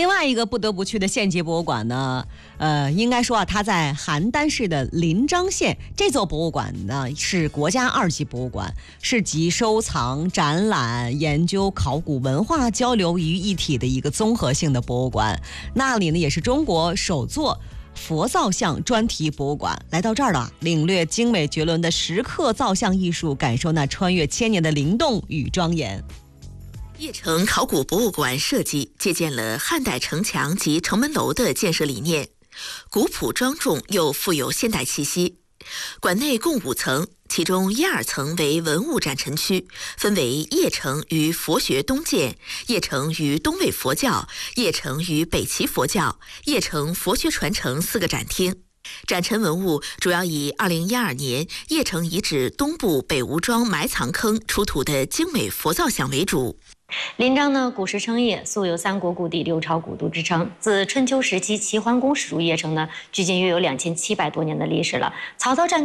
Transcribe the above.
另外一个不得不去的县级博物馆呢，应该说啊，它在邯郸市的临漳县。这座博物馆呢是国家2级博物馆，是集收藏、展览、研究、考古、文化交流于一体的一个综合性的博物馆。那里呢也是中国首座佛造像专题博物馆。来到这儿了，领略精美绝伦的石刻造像艺术，感受那穿越千年的灵动与庄严。 邺城考古博物馆设计借鉴了汉代城墙及城门楼的建设理念，古朴庄重又富有现代气息。馆内共5层，其中1、2层为文物展陈区，分为邺城与佛学东渐、邺城与东魏佛教、邺城与北齐佛教、邺城佛学传承4个展厅。展陈文物主要以2012年邺城遗址东部北吴庄埋藏坑出土的精美佛造像为主。 临漳呢，古时称邺，素有3国故地、6朝古都之称。自春秋时期齐桓公始入邺城呢，距今约有2700多年的历史了。曹操战